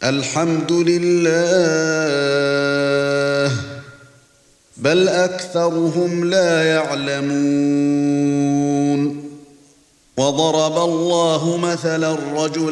الحمد لله بل أكثرهم لا يعلمون وضرب الله مثلا رجلا